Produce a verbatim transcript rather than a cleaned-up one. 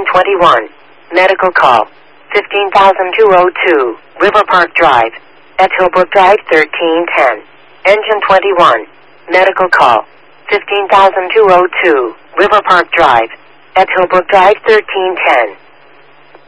twenty-one. Medical call. fifteen thousand two oh two. River Park Drive. At Hillbrook Drive thirteen ten. Engine twenty-one. Medical call. fifteen thousand two oh two. River Park Drive. At Hillbrook Drive thirteen ten.